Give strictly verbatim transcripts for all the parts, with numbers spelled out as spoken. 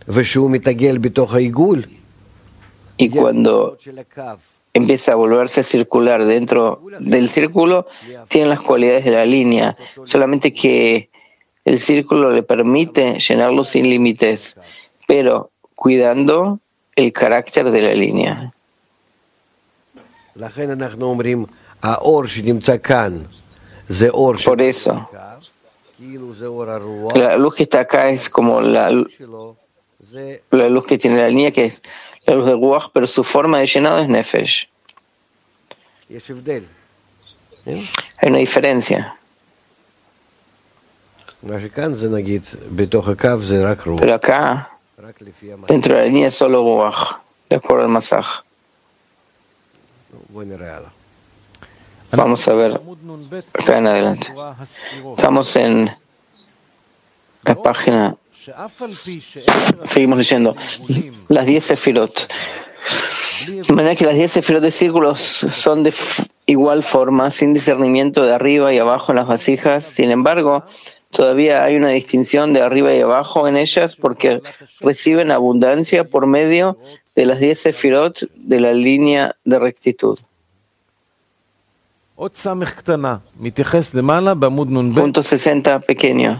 Y cuando empieza a volverse circular dentro del círculo, tiene las cualidades de la línea, solamente que el círculo le permite llenarlo sin límites, pero cuidando el carácter de la línea. Por eso, la luz que está acá es como la, la luz que tiene la línea, que es la luz de Ruach, pero su forma de llenado es Nefesh. Hay una diferencia. Pero acá, dentro de la línea es solo Ruach, de acuerdo al Masaj. Vamos a ver acá en adelante. Estamos en la página. Seguimos leyendo. Las diez sefirot. De manera que las diez sefirot de círculos son de igual forma, sin discernimiento de arriba y abajo en las vasijas. Sin embargo, todavía hay una distinción de arriba y abajo en ellas porque reciben abundancia por medio de las diez sefirot de la línea de rectitud. Punto sesenta, pequeño.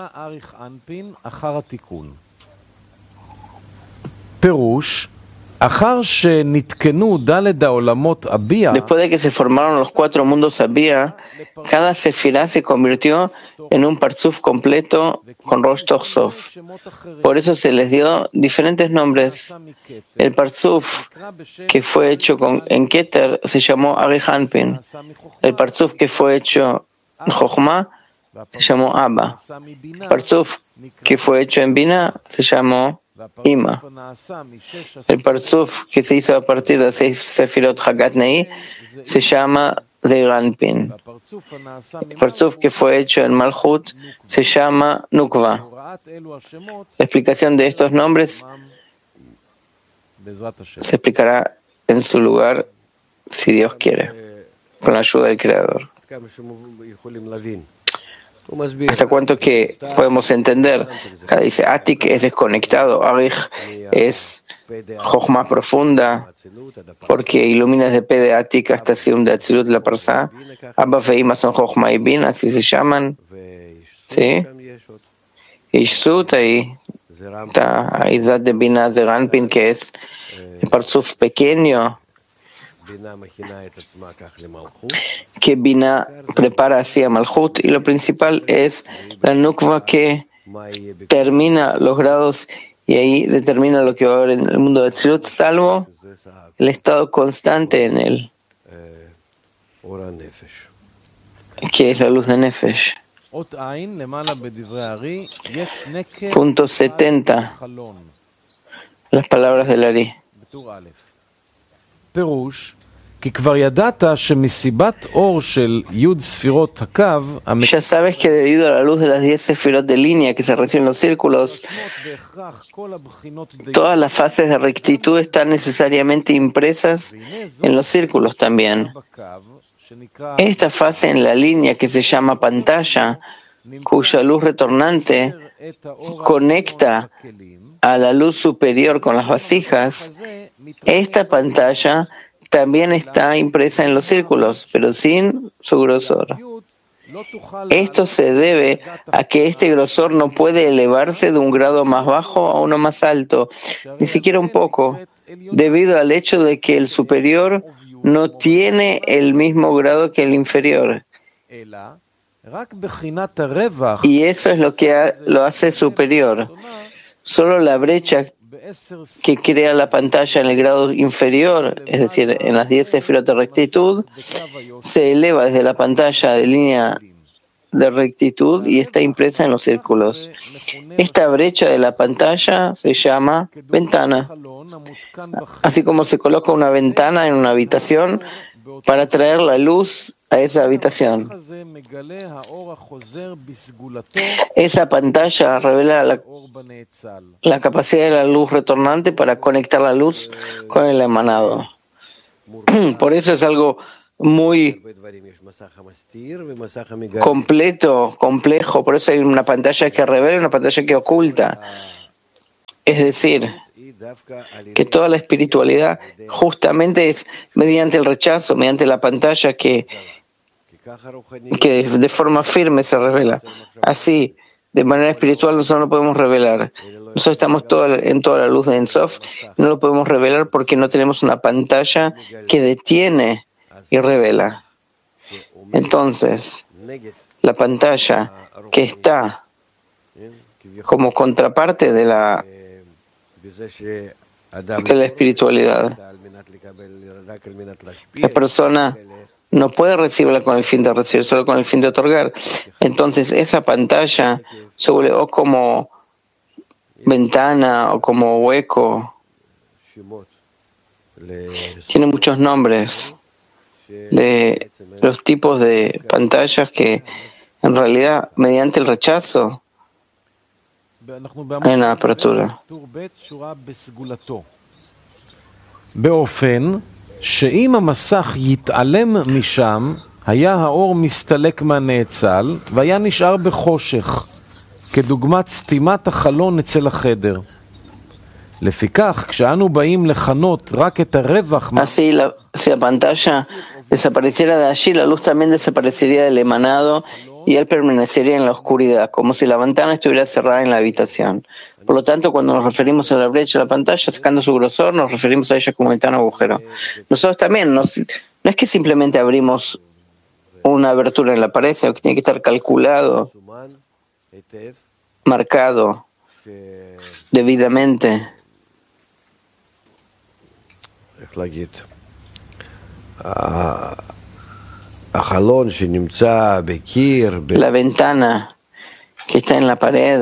Después de que se formaron los cuatro mundos Abía, cada sefirá se convirtió en un parzuf completo con Rosh Toch Sof. Por eso se les dio diferentes nombres. El parzuf que fue hecho con, en Keter se llamó Ari Hanpin. El parzuf que fue hecho en Jochma se llamó Abba. El parzuf que fue hecho en Bina se llamó Ima. El parzuf que se hizo a partir de seis sefirot Hagat Nei se llama Zeir Anpin. El parzuf que fue hecho en Malchut se llama Nukva. La explicación de estos nombres se explicará en su lugar si Dios quiere, con la ayuda del Creador. Hasta cuánto que podemos entender. Acá dice Atik es desconectado, Arich es Jochma profunda, porque ilumina desde P de Atik hasta Sium de Atzilut la Parsa. Abba e Ima son Jochma y Bin, así se llaman. ¿Sí? Ishsut, ahí está Aizat de Bina Zeranpin, que es el parzuf pequeño que Bina prepara hacia Malchut, y lo principal es la Nukva que termina los grados y ahí determina lo que va a haber en el mundo de Tzilut, salvo el estado constante en él, que es la luz de Nefesh. Punto setenta. Las palabras del Ari. Ya sabes que debido a la luz de las diez sefirot de línea que se reciben en los círculos, todas las fases de rectitud están necesariamente impresas en los círculos también. Esta fase en la línea que se llama pantalla, cuya luz retornante conecta a la luz superior con las vasijas, esta pantalla también está impresa en los círculos, pero sin su grosor. Esto se debe a que este grosor no puede elevarse de un grado más bajo a uno más alto, ni siquiera un poco, debido al hecho de que el superior no tiene el mismo grado que el inferior. Y eso es lo que lo hace superior. Solo la brecha que crea la pantalla en el grado inferior, es decir, en las diez sefirot de rectitud, se eleva desde la pantalla de línea de rectitud y está impresa en los círculos. Esta brecha de la pantalla se llama ventana, así como se coloca una ventana en una habitación para traer la luz a esa habitación. Esa pantalla revela la, la capacidad de la luz retornante para conectar la luz con el emanado. Por eso es algo muy completo, complejo. Por eso hay una pantalla que revela y una pantalla que oculta. Es decir, que toda la espiritualidad justamente es mediante el rechazo, mediante la pantalla que, que de forma firme se revela. Así, de manera espiritual nosotros no podemos revelar. Nosotros estamos toda, en toda la luz de Ensof, no lo podemos revelar porque no tenemos una pantalla que detiene y revela. Entonces, la pantalla que está como contraparte de la, de la espiritualidad, la persona no puede recibirla con el fin de recibir, solo con el fin de otorgar. Entonces, esa pantalla se vuelve o como ventana o como hueco. Tiene muchos nombres de los tipos de pantallas que en realidad mediante el rechazo hay una apertura. באופן שאם המסך יתעלם משם, היה האור מסתלק מהנאצל והיה נשאר בחושך, כדוגמת סתימת החלון אצל החדר. לפיכך, כשאנו באים לכנות רק את הרווח... Así, la, si la pantalla desapareciera de allí, la luz también desaparecería del emanado y él permanecería en la oscuridad, como si la ventana estuviera cerrada en la habitación. Por lo tanto, cuando nos referimos a la brecha de la pantalla, sacando su grosor, nos referimos a ella como ventana o agujero. Nosotros también, nos, no es que simplemente abrimos una abertura en la pared, sino que tiene que estar calculado, marcado debidamente. La ventana que está en la pared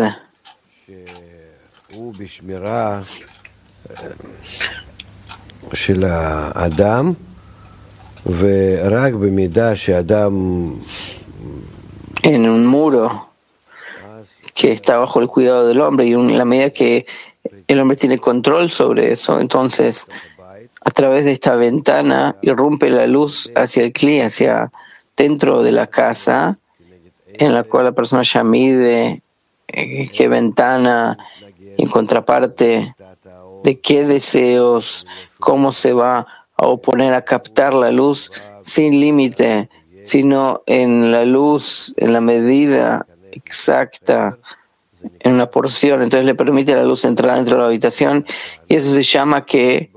en un muro que está bajo el cuidado del hombre, y en la medida que el hombre tiene control sobre eso, entonces a través de esta ventana irrumpe la luz hacia el cli, hacia dentro de la casa, en la cual la persona ya mide eh, qué ventana, en contraparte de qué deseos, cómo se va a oponer a captar la luz sin límite, sino en la luz, en la medida exacta, en una porción. Entonces le permite a la luz entrar dentro de la habitación, y eso se llama que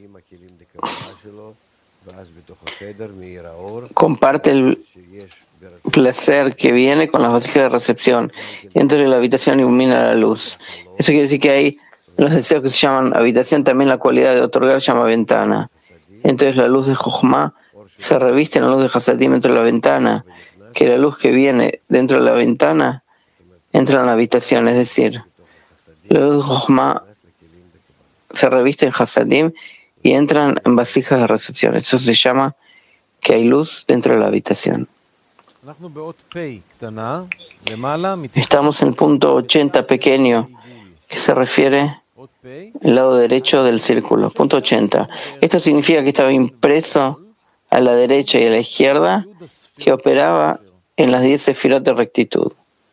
comparte el placer que viene con las vasijas de recepción, y dentro de la habitación ilumina la luz. Eso quiere decir que hay los deseos que se llaman habitación, también la cualidad de otorgar se llama ventana. Entonces la luz de Jochma se reviste en la luz de Hasadim dentro de la ventana, que la luz que viene dentro de la ventana entra en la habitación, es decir, la luz de Jochma se reviste en Hasadim y entran en vasijas de recepción. Eso se llama que hay luz dentro de la habitación. Estamos en el punto ochenta pequeño, que se refiere al lado derecho del círculo. Punto ochenta. Esto significa que estaba impreso a la derecha y a la izquierda, que operaba en las diez sefirot de rectitud.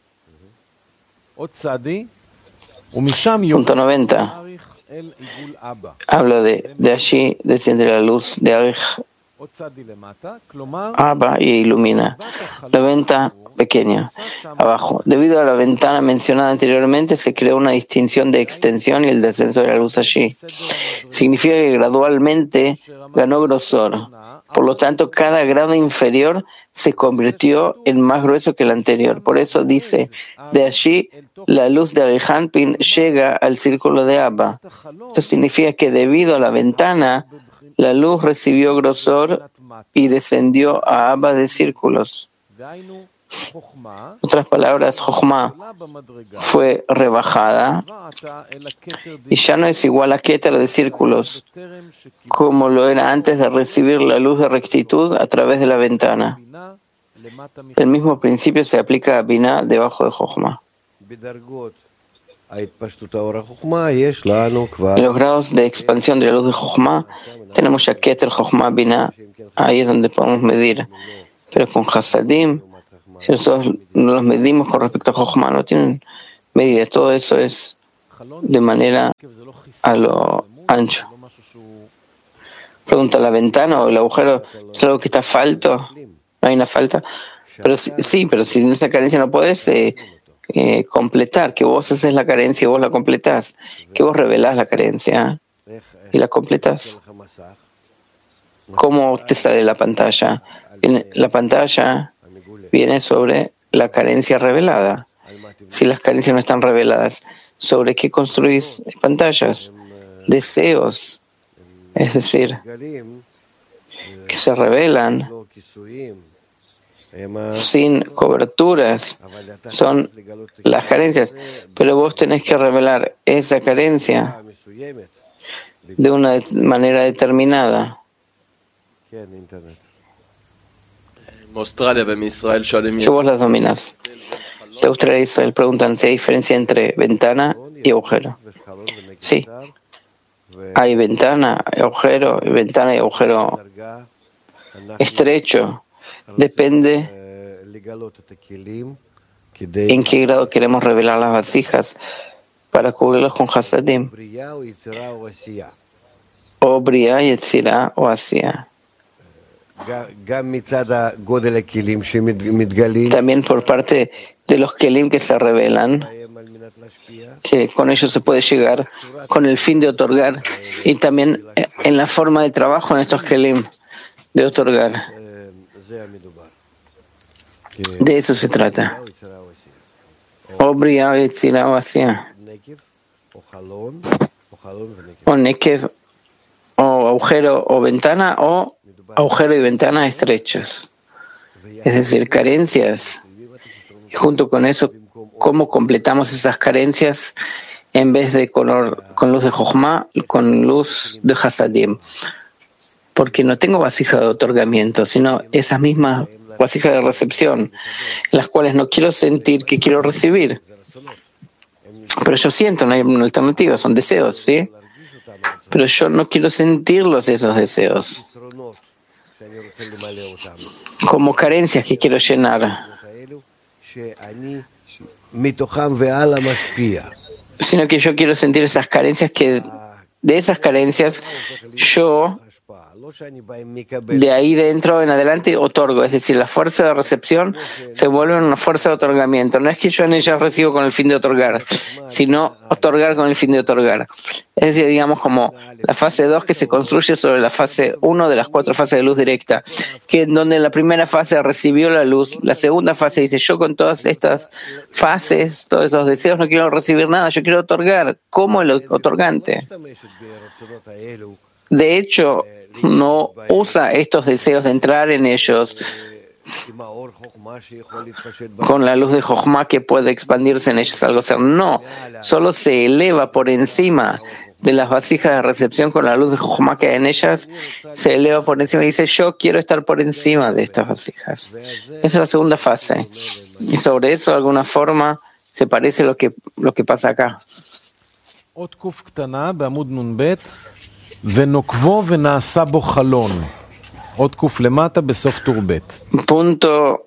Punto noventa. Habla de, de allí desciende la luz de Arich Abba y ilumina la ventana pequeña abajo. Debido a la ventana mencionada anteriormente, se creó una distinción de extensión y el descenso de la luz allí. Significa que gradualmente ganó grosor. Por lo tanto, cada grado inferior se convirtió en más grueso que el anterior. Por eso dice, de allí la luz de Arihanpin llega al círculo de Abba. Esto significa que debido a la ventana, la luz recibió grosor y descendió a Abba de círculos. En otras palabras, Jochma fue rebajada y ya no es igual a Keter de círculos, como lo era antes de recibir la luz de rectitud a través de la ventana. El mismo principio se aplica a Binah debajo de Jochma. En los grados de expansión de la luz de Jochma tenemos ya Keter, Jochma, Binah. Ahí es donde podemos medir. Pero con Hasadim, si nosotros no los medimos con respecto a Jochma, no tienen medida. Todo eso es de manera a lo ancho. Pregunta, ¿la ventana o el agujero es algo que está falto? ¿No hay una falta? Pero sí, sí, pero si en esa carencia no puedes eh, eh, completar, que vos haces la carencia y vos la completás, que vos revelás la carencia y la completás. ¿Cómo te sale la pantalla? La pantalla viene sobre la carencia revelada. Si las carencias no están reveladas, ¿sobre qué construís pantallas? Deseos, es decir, que se revelan sin coberturas, son las carencias, pero vos tenés que revelar esa carencia de una manera determinada. Que vos las dominas. De Australia y Israel preguntan si hay diferencia entre ventana y agujero. Sí, hay ventana, agujero, ventana y agujero estrecho. Depende en qué grado queremos revelar las vasijas para cubrirlos con hasadim. O bria, yetzirah o asía. También por parte de los kelim que se revelan, que con ellos se puede llegar con el fin de otorgar, y también en la forma de trabajo en estos kelim de otorgar. De eso se trata. O bria, o yetzirah o asía. O nekev, o agujero o ventana, o agujero y ventana estrechos. Es decir, carencias. Y junto con eso, ¿cómo completamos esas carencias en vez de color, con luz de Jochma, con luz de Hasadim? Porque no tengo vasija de otorgamiento, sino esas mismas vasijas de recepción, en las cuales no quiero sentir que quiero recibir. Pero yo siento, no hay una alternativa, son deseos, ¿sí? Pero yo no quiero sentirlos, esos deseos, como carencias que quiero llenar, sino que yo quiero sentir esas carencias que, de esas carencias, yo de ahí dentro en adelante otorgo, es decir, la fuerza de recepción se vuelve una fuerza de otorgamiento. No es que yo en ellas recibo con el fin de otorgar, sino otorgar con el fin de otorgar. Es decir, digamos como la fase dos que se construye sobre la fase uno de las cuatro fases de luz directa, que en donde la primera fase recibió la luz, la segunda fase dice, yo con todas estas fases, todos esos deseos no quiero recibir nada, yo quiero otorgar como el otorgante. De hecho, no usa estos deseos de entrar en ellos con la luz de Jochma que puede expandirse en ellos algo ser. No, solo se eleva por encima de las vasijas de recepción con la luz de Jochma que hay en ellas, se eleva por encima y dice, yo quiero estar por encima de estas vasijas. Esa es la segunda fase. Y sobre eso, de alguna forma, se parece lo que, lo que pasa acá. ונוקבו ונעשה בו חלון. עוד קוף למטה בסוף טור ב'. punto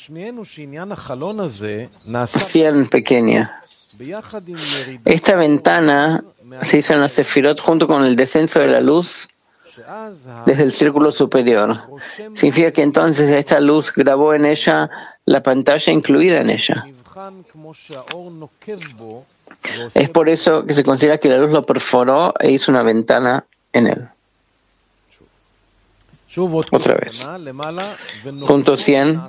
cien pequeña. Esta ventana se hizo en la Sefirot junto con el descenso de la luz desde el círculo superior. Significa que entonces esta luz grabó en ella la pantalla incluida en ella. Es por eso que se considera que la luz lo perforó e hizo una ventana en él. Otra vez. Punto cien.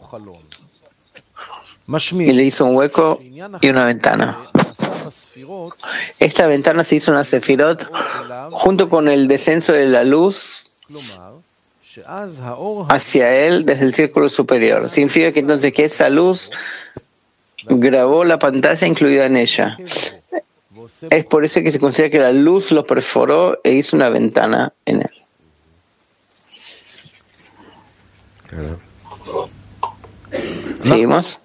Y le hizo un hueco y una ventana. Esta ventana se hizo en la Sefirot junto con el descenso de la luz hacia él desde el círculo superior. Significa que entonces que esa luz grabó la pantalla incluida en ella. Es por eso que se considera que la luz lo perforó e hizo una ventana en él. ¿Seguimos?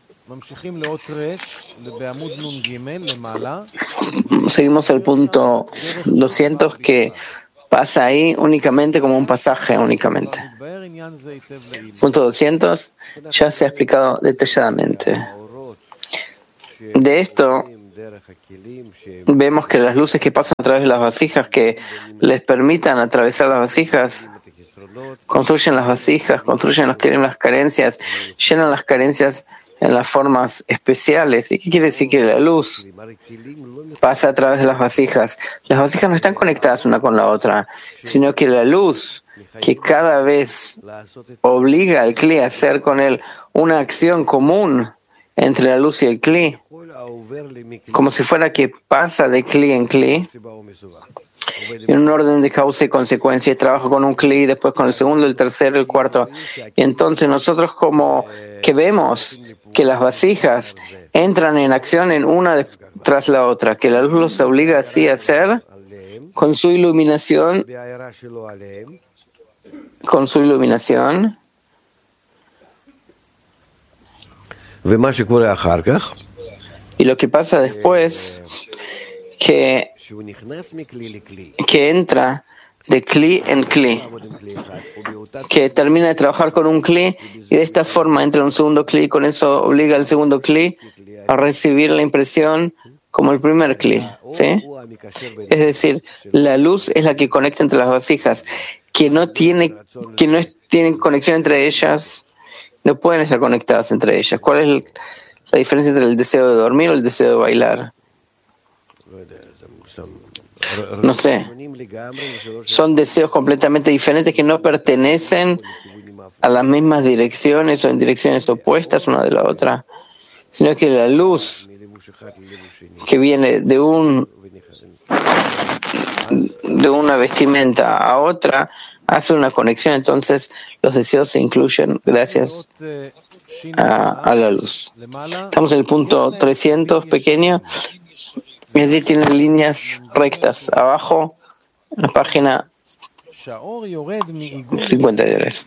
Seguimos al punto doscientos que pasa ahí únicamente como un pasaje únicamente. Punto doscientos ya se ha explicado detalladamente. De esto vemos que las luces que pasan a través de las vasijas, que les permitan atravesar las vasijas, construyen las vasijas, construyen los kelim, las carencias, llenan las carencias en las formas especiales. ¿Y qué quiere decir? Que la luz pasa a través de las vasijas. Las vasijas no están conectadas una con la otra, sino que la luz, que cada vez obliga al Kli a hacer con él una acción común entre la luz y el Kli, como si fuera que pasa de Kli en Kli, en un orden de causa y consecuencia, y trabaja con un Kli, después con el segundo, el tercero, el cuarto. Y entonces nosotros como que vemos que las vasijas entran en acción en una de, tras la otra, que la luz los obliga así a hacer con su iluminación, con su iluminación. Y lo que pasa después, que, que entra de Kli en Kli, que termina de trabajar con un Kli y de esta forma entra un segundo Kli, y con eso obliga al segundo Kli a recibir la impresión como el primer Kli, ¿sí? Es decir, la luz es la que conecta entre las vasijas, que no tiene, que no es, tienen conexión entre ellas, no pueden estar conectadas entre ellas. ¿Cuál es el, la diferencia entre el deseo de dormir o el deseo de bailar? No sé. Son deseos completamente diferentes que no pertenecen a las mismas direcciones o en direcciones opuestas una de la otra, sino que la luz que viene de un de una vestimenta a otra hace una conexión, entonces los deseos se incluyen gracias a, a la luz. Estamos en el punto trescientos pequeño, y allí tiene líneas rectas. Abajo, en la página cincuenta y tres.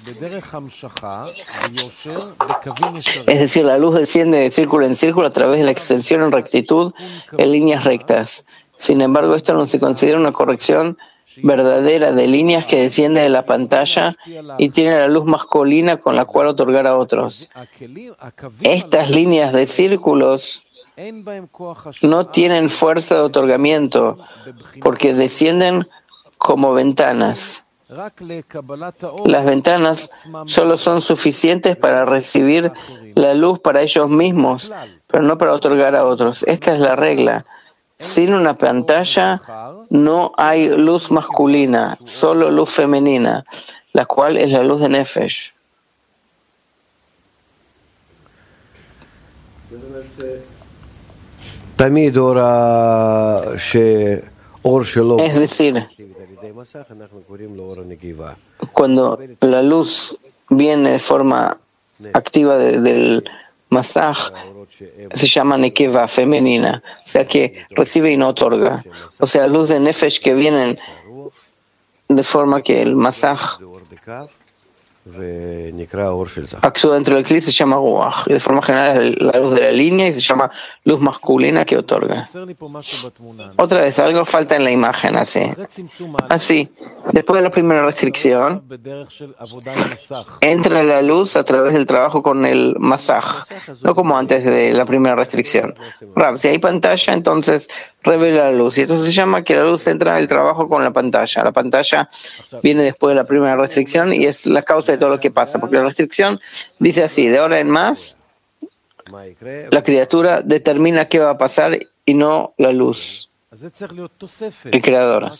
Es decir, la luz desciende de círculo en círculo a través de la extensión en rectitud en líneas rectas. Sin embargo, esto no se considera una corrección verdadera de líneas que desciende de la pantalla y tiene la luz masculina con la cual otorgar a otros. Estas líneas de círculos no tienen fuerza de otorgamiento porque descienden como ventanas. Las ventanas solo son suficientes para recibir la luz para ellos mismos, pero no para otorgar a otros. Esta es la regla. Sin una pantalla no hay luz masculina, solo luz femenina, la cual es la luz de Nefesh. Es decir, cuando la luz viene de forma activa de, del masaj, se llama nekeva, femenina, o sea que recibe y no otorga. O sea, luz de nefesh que vienen de forma que el masaj actúa dentro del Kli se llama ruach, y de forma general la luz de la línea y se llama luz masculina que otorga. Otra vez, algo falta en la imagen, así. Así, después de la primera restricción, entra la luz a través del trabajo con el masaj, no como antes de la primera restricción. Rab, si hay pantalla, entonces revela la luz, y esto se llama que la luz entra en el trabajo con la pantalla. La pantalla viene después de la primera restricción y es la causa de todo lo que pasa, porque la restricción dice así: de ahora en más la criatura determina qué va a pasar y no la luz, el creador.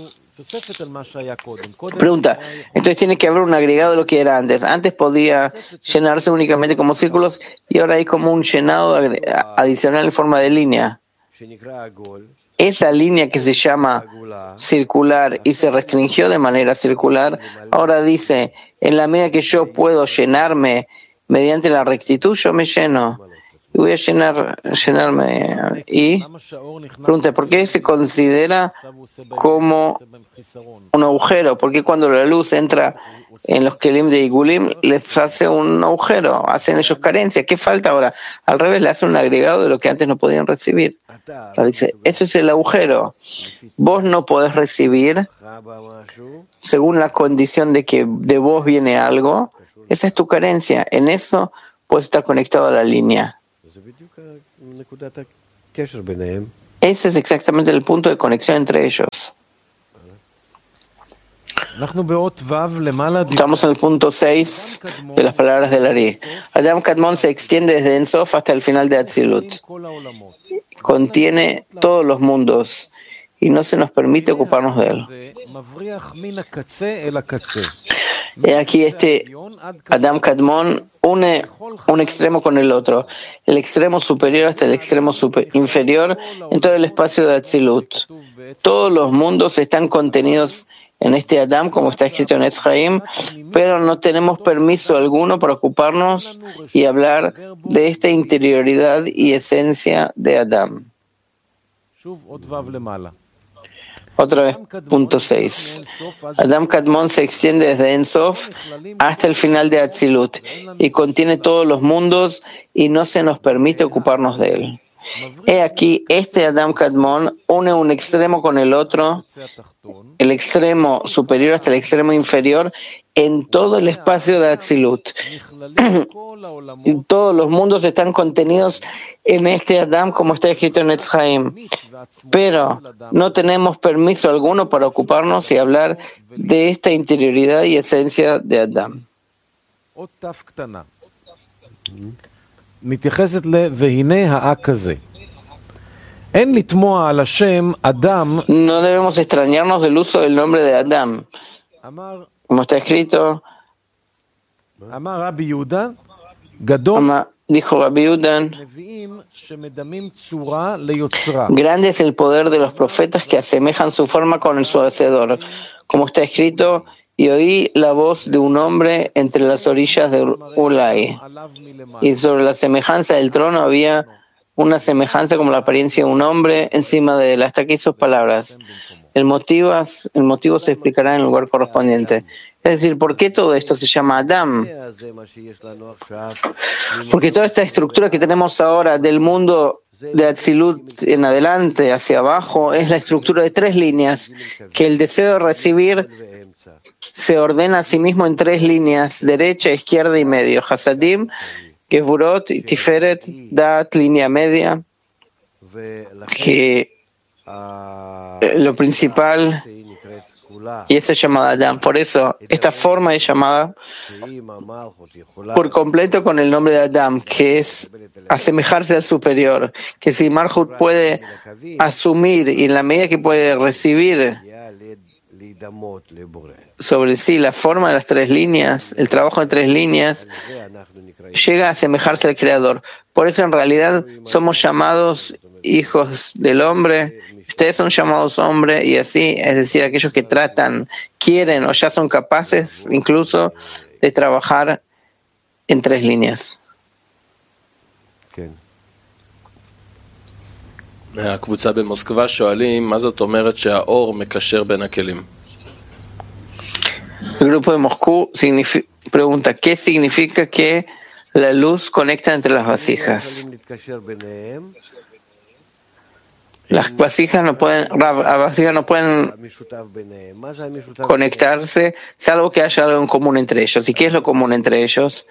Pregunta, entonces tiene que haber un agregado de lo que era antes. Antes podía llenarse únicamente como círculos y ahora hay como un llenado adicional en forma de línea. Esa línea que se llama circular y se restringió de manera circular, ahora dice, en la medida que yo puedo llenarme mediante la rectitud, yo me lleno. Y voy a llenar, llenarme. Y pregunta, ¿por qué se considera como un agujero? Porque cuando la luz entra en los kelim de Igulim, les hace un agujero, hacen ellos carencia. ¿Qué falta ahora? Al revés, le hace un agregado de lo que antes no podían recibir. Dice, eso es el agujero. Vos no podés recibir según la condición de que de vos viene algo. Esa es tu carencia. En eso puedes estar conectado a la línea. Ese es exactamente el punto de conexión entre ellos. Estamos en el punto seis de las palabras del Ari. Adam Kadmon se extiende desde En Sof hasta el final de Atzilut. Contiene todos los mundos y no se nos permite ocuparnos de él. He aquí este Adam Kadmon une un extremo con el otro, el extremo superior hasta el extremo super- inferior en todo el espacio de Atzilut. Todos los mundos están contenidos en este Adam, como está escrito en Etz Chaim, pero no tenemos permiso alguno para ocuparnos y hablar de esta interioridad y esencia de Adam. Otra vez, punto seis. Adam Kadmon se extiende desde En Sof hasta el final de Atzilut y contiene todos los mundos y no se nos permite ocuparnos de él. He aquí, este Adam Kadmon une un extremo con el otro, el extremo superior hasta el extremo inferior, en todo el espacio de Atzilut. Todos los mundos están contenidos en este Adam, como está escrito en Etz Chaim. Pero no tenemos permiso alguno para ocuparnos y hablar de esta interioridad y esencia de Adam. No debemos extrañarnos del uso del nombre de Adam. Como está escrito, Ama, dijo Rabbi Yehuda, grande es el poder de los profetas que asemejan su forma con el su hacedor. Como está escrito, y oí la voz de un hombre entre las orillas de Ulai. Y sobre la semejanza del trono había una semejanza como la apariencia de un hombre encima de él. Hasta aquí sus palabras. El motivo, el motivo se explicará en el lugar correspondiente. Es decir, ¿por qué todo esto se llama Adam? Porque toda esta estructura que tenemos ahora del mundo de Atzilut en adelante, hacia abajo, es la estructura de tres líneas, que el deseo de recibir se ordena a sí mismo en tres líneas, derecha, izquierda y medio. Hasadim, Gevurot y Tiferet, Dat, línea media, que lo principal, y esa es llamada Adam. Por eso, esta forma es llamada por completo con el nombre de Adam, que es asemejarse al superior, que si Malhut puede asumir y en la medida que puede recibir sobre sí la forma de las tres líneas, el trabajo de tres líneas, llega a asemejarse al Creador. Por eso en realidad somos llamados hijos del hombre, ustedes son llamados hombre y así, es decir, aquellos que tratan, quieren o ya son capaces incluso de trabajar en tres líneas. מהקבוצה במוסקבה שואלים, מה זאת אומרת שהאור מקשר בין הכלים? El grupo de Moscú pregunta, ¿qué significa que la luz conecta entre las vasijas? Las vasijas no pueden, las vasijas no pueden conectarse, salvo que haya algo en común entre ellos. ¿Y qué es lo común entre ellos?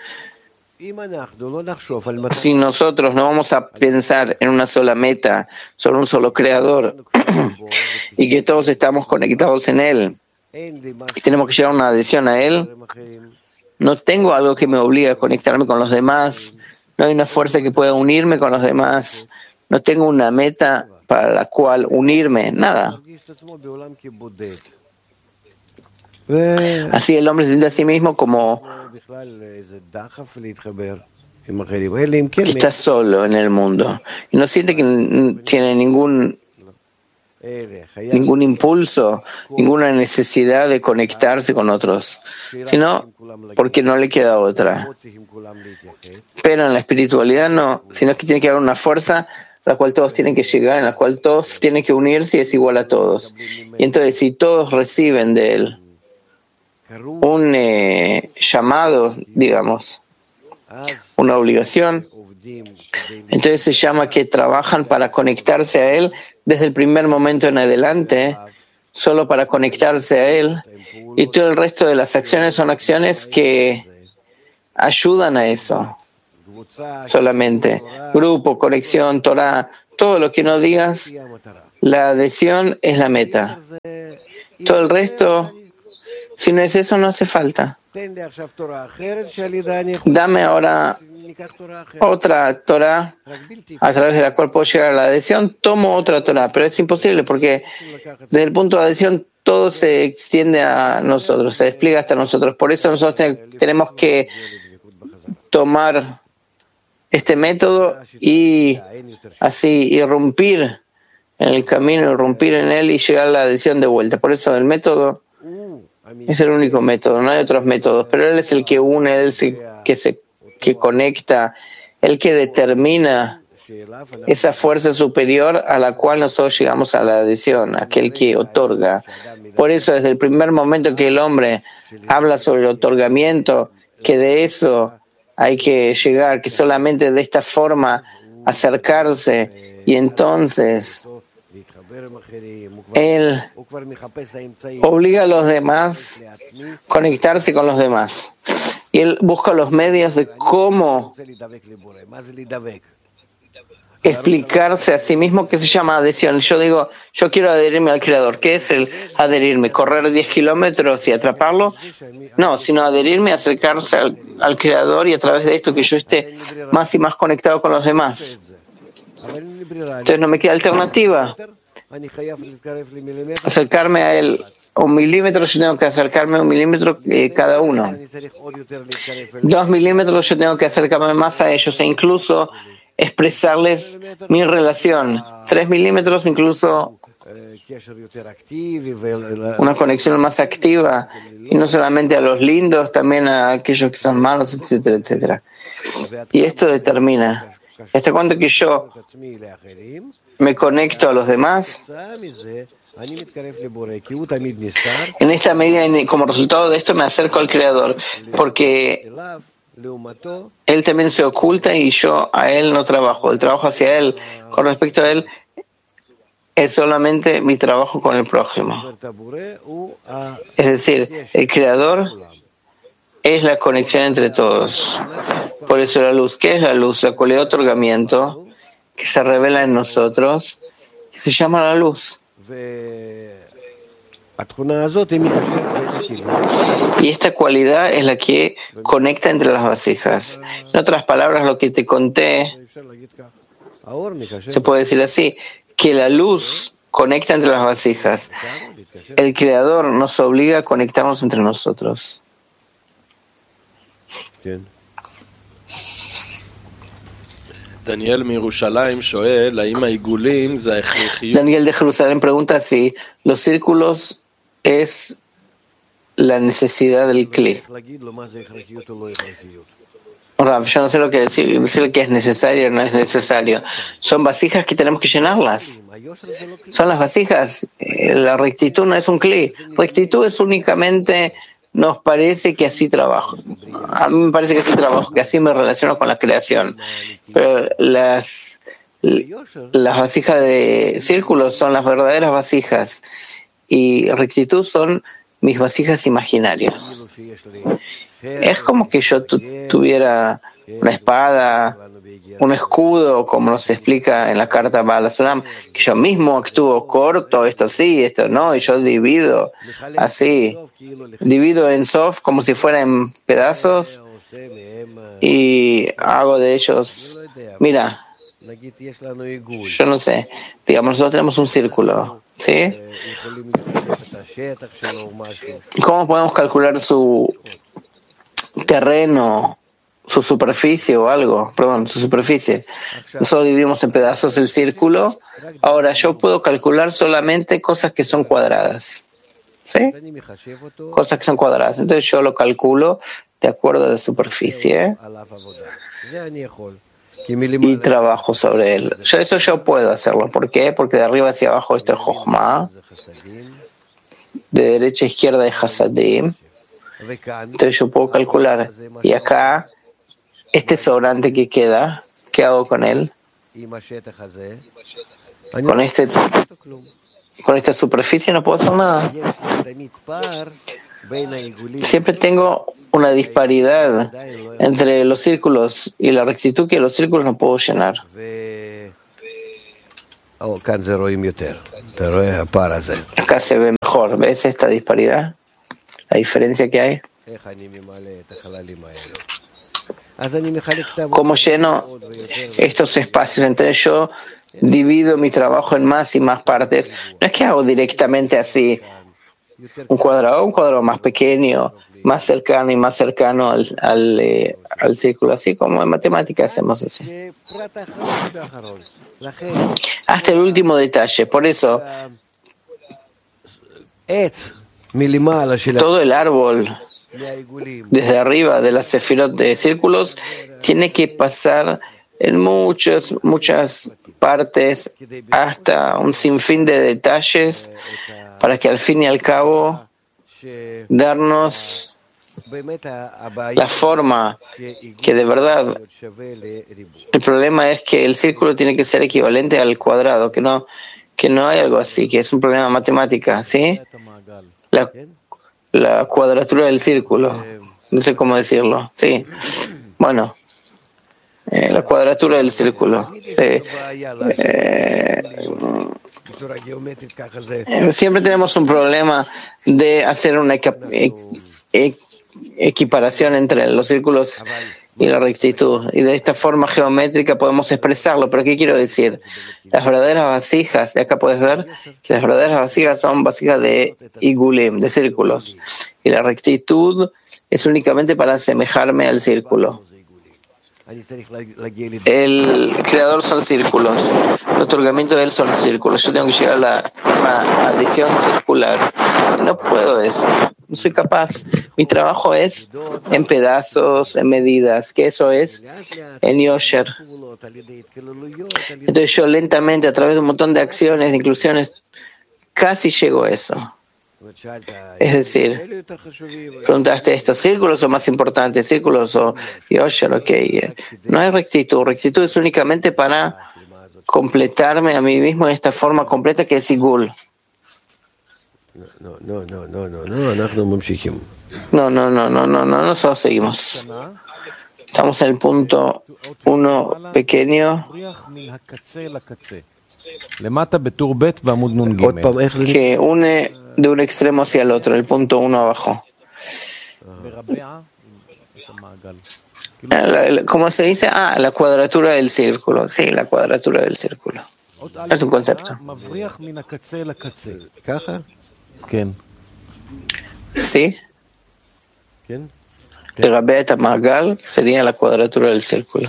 Si nosotros no vamos a pensar en una sola meta, sobre un solo creador, y que todos estamos conectados en él, y tenemos que llegar a una adhesión a él, no tengo algo que me obligue a conectarme con los demás, no hay una fuerza que pueda unirme con los demás, no tengo una meta para la cual unirme, nada. Así el hombre se siente a sí mismo como que está solo en el mundo y no siente que tiene ningún ningún impulso, ninguna necesidad de conectarse con otros, sino porque no le queda otra. Pero en la espiritualidad no, sino que tiene que haber una fuerza a la cual todos tienen que llegar, en la cual todos tienen que unirse y es igual a todos. Y entonces si todos reciben de él un eh, llamado, digamos, una obligación, entonces se llama que trabajan para conectarse a él desde el primer momento en adelante, solo para conectarse a él, y todo el resto de las acciones son acciones que ayudan a eso. solamente. Grupo, conexión, Torah, todo lo que no digas, la adhesión es la meta. Todo el resto, si no es eso, no hace falta. Dame ahora otra Torah a través de la cual puedo llegar a la adhesión. Tomo otra Torah, pero es imposible porque desde el punto de adhesión todo se extiende a nosotros, se despliega hasta nosotros. Por eso nosotros te- tenemos que tomar este método y así irrumpir en el camino, irrumpir en él y llegar a la adhesión de vuelta. Por eso el método es el único método, no hay otros métodos, pero él es el que une, él es el que se que conecta, el que determina esa fuerza superior a la cual nosotros llegamos a la adhesión, aquel que otorga. Por eso desde el primer momento que el hombre habla sobre el otorgamiento, que de eso hay que llegar, que solamente de esta forma acercarse, y entonces él obliga a los demás a conectarse con los demás. Y él busca los medios de cómo explicarse a sí mismo, que se llama adhesión. Yo digo, yo quiero adherirme al Creador. ¿Qué es el adherirme? ¿Correr diez kilómetros y atraparlo? No, sino adherirme, acercarse al, al Creador y a través de esto que yo esté más y más conectado con los demás. Entonces no me queda alternativa. Acercarme a Él un milímetro, yo tengo que acercarme un milímetro eh, cada uno. Dos milímetros, yo tengo que acercarme más a ellos e incluso expresarles mi relación. Tres milímetros, incluso una conexión más activa, y no solamente a los lindos, también a aquellos que son malos, etcétera, etcétera. Y esto determina hasta cuánto que yo me conecto a los demás. En esta medida, como resultado de esto, me acerco al Creador, porque Él también se oculta y yo a Él no trabajo. El trabajo hacia Él, con respecto a Él, es solamente mi trabajo con el prójimo. Es decir, el Creador es la conexión entre todos. Por eso la luz, ¿qué es la luz? La cualidad de otorgamiento que se revela en nosotros, que se llama la luz. Y esta cualidad es la que conecta entre las vasijas. En otras palabras, lo que te conté, se puede decir así, que la luz conecta entre las vasijas. El Creador nos obliga a conectarnos entre nosotros. Daniel Daniel de Jerusalén pregunta si los círculos es la necesidad del Kli. Rav, yo no sé lo que decir, decir que es necesario o no es necesario. Son vasijas que tenemos que llenarlas. Son las vasijas. La rectitud no es un Kli. Rectitud es únicamente, nos parece que así trabajo. A mí me parece que así trabajo, que así me relaciono con la creación. Pero las, las vasijas de círculos son las verdaderas vasijas. Y rectitud son mis vasijas imaginarias. Es como que yo tu, tuviera una espada, un escudo, como nos explica en la carta Baal HaSulam, que yo mismo actúo corto, esto sí, esto no, y yo divido así, divido en sof como si fuera en pedazos y hago de ellos, mira, yo no sé, digamos, nosotros tenemos un círculo, ¿sí? ¿Cómo podemos calcular su terreno, su superficie o algo? Perdón, su superficie. Nosotros dividimos en pedazos el círculo. Ahora yo puedo calcular solamente cosas que son cuadradas. ¿Sí? Cosas que son cuadradas. Entonces yo lo calculo de acuerdo a la superficie y trabajo sobre él. Yo, eso yo puedo hacerlo. ¿Por qué? Porque de arriba hacia abajo esto es Jochma, de derecha a izquierda es Hasadim. Entonces yo puedo calcular. Y acá, este sobrante que queda, ¿qué hago con él? Con este, con esta superficie no puedo hacer nada. siempre tengo una disparidad entre los círculos y la rectitud que los círculos no puedo llenar. Acá se ve mejor. ¿Ves esta disparidad? La diferencia que hay. ¿Cómo lleno estos espacios? Entonces yo divido mi trabajo en más y más partes. No es que hago directamente así un cuadrado, un cuadrado más pequeño, más cercano y más cercano al, al, eh, al círculo, así como en matemáticas hacemos así. Hasta el último detalle. Por eso, todo el árbol desde arriba de las sefirot de círculos tiene que pasar en muchas, muchas partes hasta un sinfín de detalles para que al fin y al cabo darnos la forma que de verdad. El problema es que el círculo tiene que ser equivalente al cuadrado, que no, que no hay algo así, que es un problema matemático, ¿sí? La, la cuadratura del círculo, no sé cómo decirlo, sí. Bueno, eh, la cuadratura del círculo. Sí. Eh, eh, siempre tenemos un problema de hacer una equiparación entre los círculos y la rectitud. Y de esta forma geométrica podemos expresarlo. ¿Pero qué quiero decir? Las verdaderas vasijas, de acá puedes ver que las verdaderas vasijas son vasijas de igulim, de círculos. Y la rectitud es únicamente para asemejarme al círculo. El creador son círculos. El otorgamiento de él son círculos. Yo tengo que llegar a la, la adición circular. No puedo eso. No soy capaz. Mi trabajo es en pedazos, en medidas, que eso es en Yosher. Entonces yo lentamente, a través de un montón de acciones, de inclusiones, casi llego a eso. Es decir, preguntaste, ¿estos círculos son más importantes? ¿Círculos o Yosher? Ok. No hay rectitud. Rectitud es únicamente para completarme a mí mismo en esta forma completa que es Igul. No, no, no, no, no, no, no, no, no, no, no, no, nosotros seguimos. Estamos en el punto uno pequeño, que une de un extremo hacia el otro, el punto uno abajo. ¿Cómo se dice? Ah, la cuadratura del círculo. Sí, la cuadratura del círculo. Es un concepto. ¿Sí? Regabea et hamagal sería la cuadratura del círculo.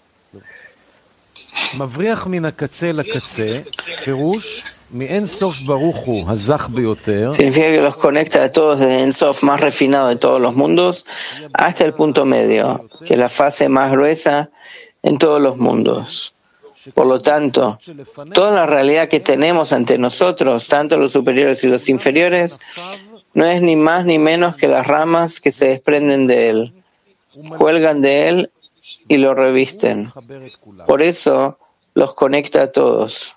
Significa que los conecta a todos desde En Sof, más refinado de todos los mundos, hasta el punto medio, que es la fase más gruesa en todos los mundos. Por lo tanto, toda la realidad que tenemos ante nosotros, tanto los superiores y los inferiores, no es ni más ni menos que las ramas que se desprenden de él, cuelgan de él y lo revisten. Por eso los conecta a todos.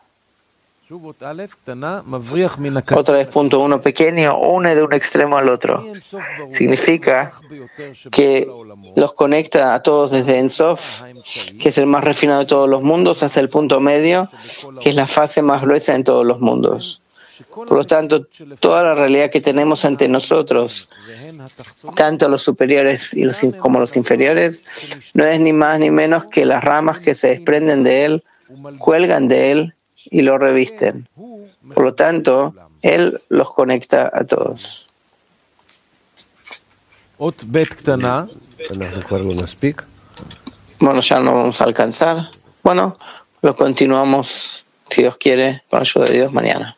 Otra vez, punto uno pequeño, une de un extremo al otro. Significa que los conecta a todos desde En Sof, que es el más refinado de todos los mundos, hasta el punto medio, que es la fase más gruesa en todos los mundos. Por lo tanto, toda la realidad que tenemos ante nosotros, tanto los superiores y los, como los inferiores, no es ni más ni menos que las ramas que se desprenden de él, cuelgan de él y lo revisten. Por lo tanto, él los conecta a todos. Bueno, ya no vamos a alcanzar. Bueno, lo continuamos, si Dios quiere, con la ayuda de Dios, mañana.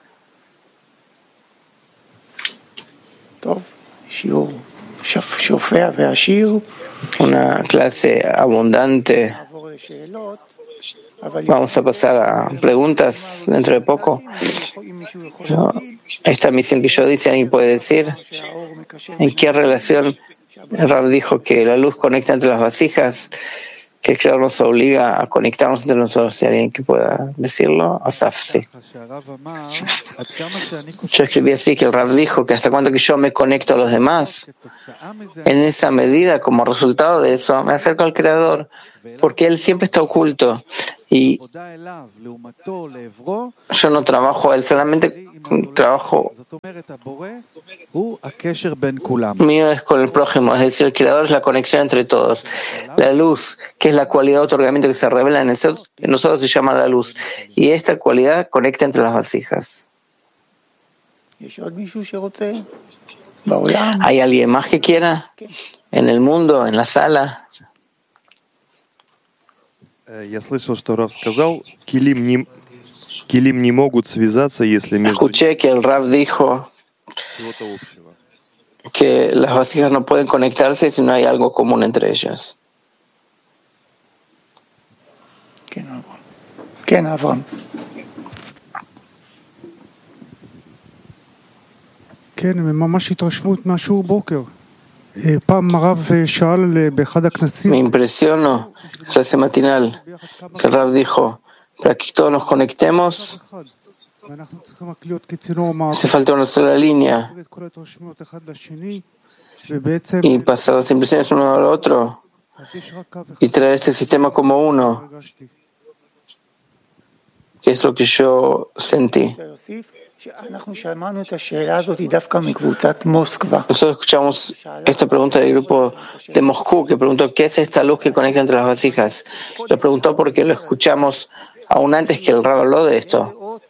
Una clase abundante. Vamos a pasar a preguntas dentro de poco. ¿No? Esta misión que yo dice, ¿alguien puede decir en qué relación el Rab dijo que la luz conecta entre las vasijas? que el Creador nos obliga a conectarnos entre nosotros. Si alguien que pueda decirlo, Asaf, sí. Yo escribí así, que el Rab dijo que hasta cuando que yo me conecto a los demás, en esa medida, como resultado de eso, me acerco al Creador, porque Él siempre está oculto. Y yo no trabajo a Él, solamente trabajo mío es con el prójimo, es decir, el Creador es la conexión entre todos. La luz, que es la cualidad de otorgamiento que se revela en nosotros, se llama la luz. Y esta cualidad conecta entre las vasijas. ¿Hay alguien más que quiera? ¿En el mundo? ¿En la sala? Я слышал, что Рав сказал, килим не, килим не могут связаться, если между Escuché que el Rav dijo que las vasijas no pueden conectarse si no hay algo común entre ellas. כן, אברהם. כן, ממש התרשמות מהשיעור בוקר. פעם הרב שאל באחד הכנסים. Me impresionó la clase matinal que el Rav dijo, para que todos nos conectemos, hace falta una sola línea y pasar las impresiones uno al otro y traer este sistema como uno, que es lo que yo sentí. Nosotros escuchamos esta pregunta del grupo de Moscú, que preguntó ¿qué es esta luz que conecta entre las vasijas? Lo preguntó porque lo escuchamos aún antes que el Rab habló de esto.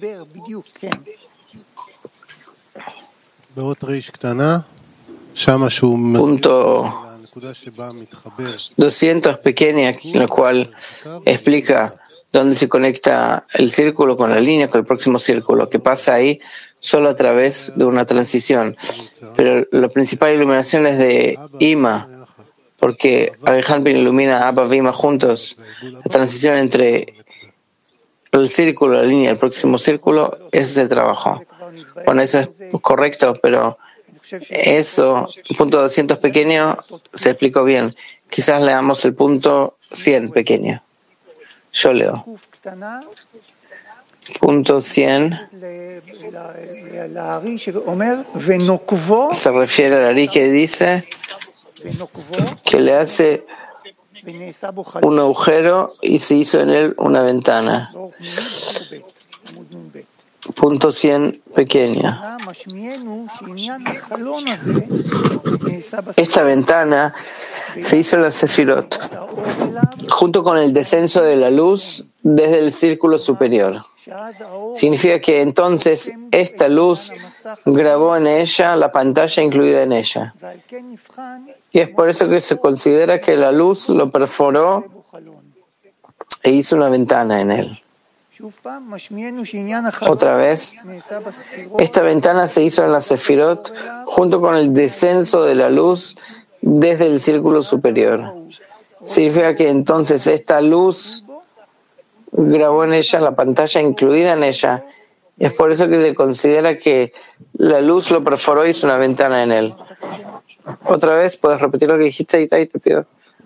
Punto doscientos pequeña, en la cual explica donde se conecta el círculo con la línea, con el próximo círculo, que pasa ahí solo a través de una transición. Pero la principal iluminación es de Ima, porque Alejandro ilumina a Abba y Ima juntos. La transición entre el círculo, la línea y el próximo círculo, ese es el trabajo. Bueno, eso es correcto, pero eso, el punto doscientos pequeño, se explicó bien. Quizás leamos el punto cien pequeño. Yo leo. Punto cien. Se refiere al Ari que dice que le hace un agujero y se hizo en él una ventana. Punto cien pequeña. Esta ventana se hizo en la Sefirot, junto con el descenso de la luz desde el círculo superior. Significa que entonces esta luz grabó en ella la pantalla incluida en ella. Y es por eso que se considera que la luz lo perforó e hizo una ventana en él. Otra vez, esta ventana se hizo en la Sefirot junto con el descenso de la luz desde el círculo superior. Significa que entonces esta luz grabó en ella la pantalla incluida en ella. Es por eso que se considera que la luz lo perforó y hizo una ventana en él. Otra vez, ¿puedes repetir lo que dijiste, Itai? Te pido.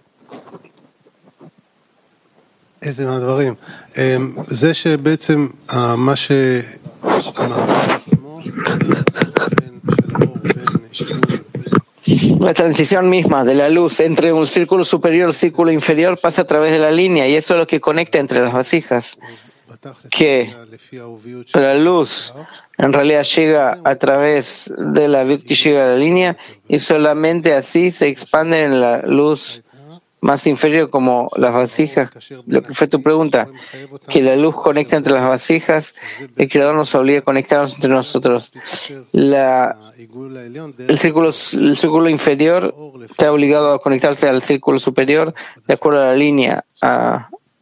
איזה מהדברים. זה שבעצם מה שהמעבר עצמו בין של האור בין שינוי La transición misma de la luz entre un círculo superior y un círculo inferior pasa a través de la línea y eso es lo que conecta entre las vasijas. Que la luz en realidad llega a través de la vid que llega a la línea y solamente así se expande en la luz más inferior como las vasijas. Lo que fue tu pregunta, que la luz conecta entre las vasijas, el Creador nos obliga a conectarnos entre nosotros. La, el, círculo, el círculo inferior está obligado a conectarse al círculo superior de acuerdo a la línea, a